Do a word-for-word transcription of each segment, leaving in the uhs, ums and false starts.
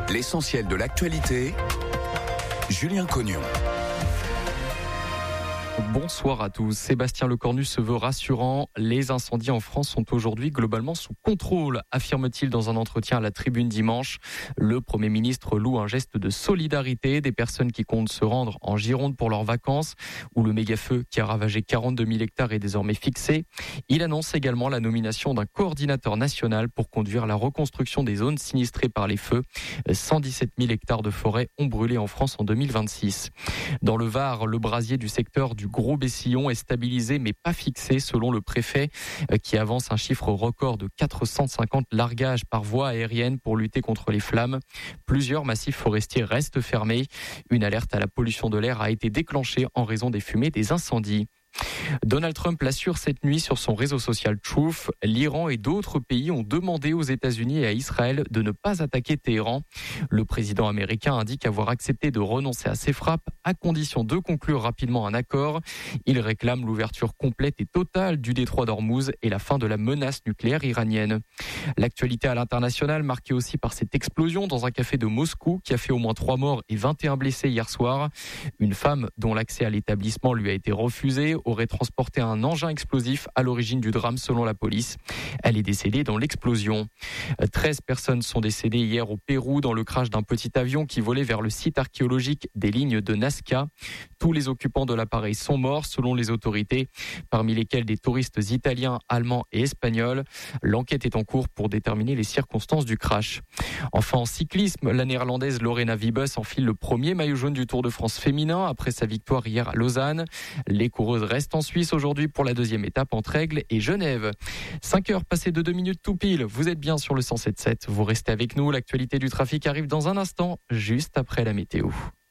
L'essentiel de l'actualité, Julien Cognon. Bonsoir à tous. Sébastien Lecornu se veut rassurant. Les incendies en France sont aujourd'hui globalement sous contrôle, affirme-t-il dans un entretien à la Tribune dimanche. Le Premier ministre loue un geste de solidarité des personnes qui comptent se rendre en Gironde pour leurs vacances, où le méga-feu qui a ravagé quarante-deux mille hectares est désormais fixé. Il annonce également la nomination d'un coordinateur national pour conduire la reconstruction des zones sinistrées par les feux. cent dix-sept mille hectares de forêt ont brûlé en France en deux mille vingt-six. Dans le Var, le brasier du secteur du Gros-Bessillon est stabilisé mais pas fixé selon le préfet qui avance un chiffre record de quatre cent cinquante largages par voie aérienne pour lutter contre les flammes. Plusieurs massifs forestiers restent fermés. Une alerte à la pollution de l'air a été déclenchée en raison des fumées des incendies. Donald Trump l'assure cette nuit sur son réseau social Truth. L'Iran et d'autres pays ont demandé aux États-Unis et à Israël de ne pas attaquer Téhéran. Le président américain indique avoir accepté de renoncer à ses frappes à condition de conclure rapidement un accord. Il réclame l'ouverture complète et totale du détroit d'Ormuz et la fin de la menace nucléaire iranienne. L'actualité à l'international marquée aussi par cette explosion dans un café de Moscou qui a fait au moins trois morts et vingt et un blessés hier soir. Une femme dont l'accès à l'établissement lui a été refusé aurait transporté un engin explosif à l'origine du drame selon la police. Elle est décédée dans l'explosion. treize personnes sont décédées hier au Pérou dans le crash d'un petit avion qui volait vers le site archéologique des lignes de Nazca. Tous les occupants de l'appareil sont morts selon les autorités, parmi lesquels des touristes italiens, allemands et espagnols. L'enquête est en cours pour déterminer les circonstances du crash. Enfin en cyclisme, la néerlandaise Lorena Wiebes enfile le premier maillot jaune du Tour de France féminin après sa victoire hier à Lausanne. Les coureuses restent en Suisse aujourd'hui pour la deuxième étape entre Aigle et Genève. cinq heures passées de deux minutes tout pile. Vous êtes bien sur le cent sept sept. Vous restez avec nous. L'actualité du trafic arrive dans un instant, juste après la météo.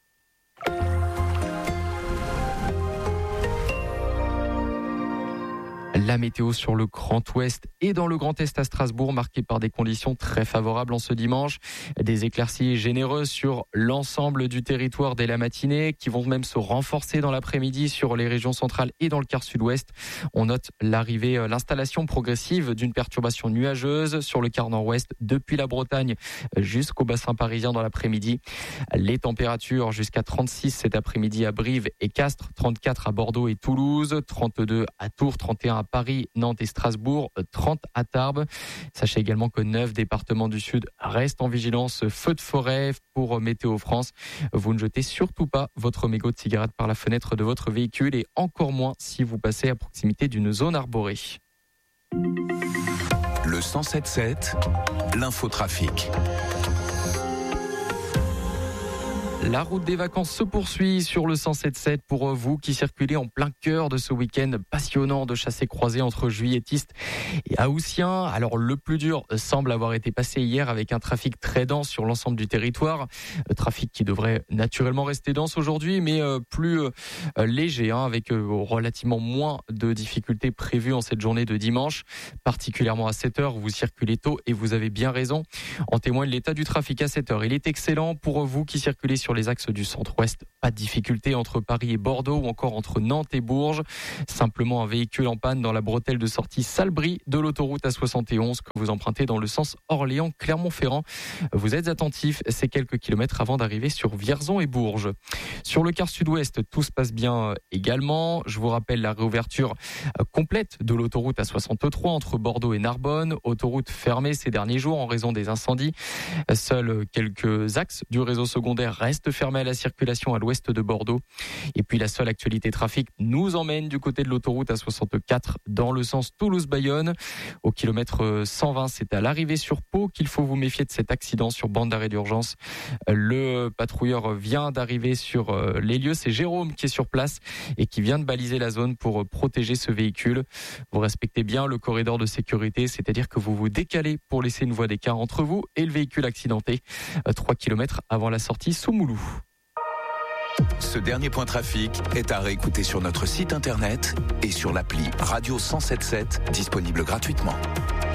La météo sur le Grand Ouest et dans le Grand Est à Strasbourg, marquée par des conditions très favorables en ce dimanche. Des éclaircies généreuses sur l'ensemble du territoire dès la matinée, qui vont même se renforcer dans l'après-midi sur les régions centrales et dans le quart sud-ouest. On note l'arrivée, l'installation progressive d'une perturbation nuageuse sur le quart nord-ouest depuis la Bretagne jusqu'au bassin parisien dans l'après-midi. Les températures jusqu'à trente-six cet après-midi à Brive et Castres, trente-quatre à Bordeaux et Toulouse, trente-deux à Tours, trente et un à Paris, Nantes et Strasbourg, trente à Tarbes. Sachez également que neuf départements du Sud restent en vigilance feu de forêt pour Météo France. Vous ne jetez surtout pas votre mégot de cigarette par la fenêtre de votre véhicule et encore moins si vous passez à proximité d'une zone arborée. Le cent sept sept, l'infotrafic. La route des vacances se poursuit sur le cent sept sept pour vous qui circulez en plein cœur de ce week-end passionnant de chassé-croisé entre juilletistes et haussiens. Alors le plus dur semble avoir été passé hier avec un trafic très dense sur l'ensemble du territoire. Trafic qui devrait naturellement rester dense aujourd'hui mais plus léger hein, avec relativement moins de difficultés prévues en cette journée de dimanche. Particulièrement à sept heures, vous circulez tôt et vous avez bien raison. En témoigne l'état du trafic à sept heures. Il est excellent pour vous qui circulez sur les axes du centre-ouest. Pas de difficulté entre Paris et Bordeaux ou encore entre Nantes et Bourges. Simplement un véhicule en panne dans la bretelle de sortie Salbris de l'autoroute A soixante et onze que vous empruntez dans le sens Orléans-Clermont-Ferrand. Vous êtes attentifs ces quelques kilomètres avant d'arriver sur Vierzon et Bourges. Sur le quart sud-ouest, tout se passe bien également. Je vous rappelle la réouverture complète de l'autoroute A soixante-trois entre Bordeaux et Narbonne. Autoroute fermée ces derniers jours en raison des incendies. Seuls quelques axes du réseau secondaire restent fermé à la circulation à l'ouest de Bordeaux. Et puis la seule actualité trafic nous emmène du côté de l'autoroute A soixante-quatre dans le sens Toulouse-Bayonne. Au kilomètre cent vingt, c'est à l'arrivée sur Pau qu'il faut vous méfier de cet accident sur bande d'arrêt d'urgence. Le patrouilleur vient d'arriver sur les lieux. C'est Jérôme qui est sur place et qui vient de baliser la zone pour protéger ce véhicule. Vous respectez bien le corridor de sécurité, c'est-à-dire que vous vous décalez pour laisser une voie d'écart entre vous et le véhicule accidenté. trois kilomètres avant la sortie sous Moulou. Ce dernier point trafic est à réécouter sur notre site internet et sur l'appli Radio cent soixante-dix-sept, disponible gratuitement.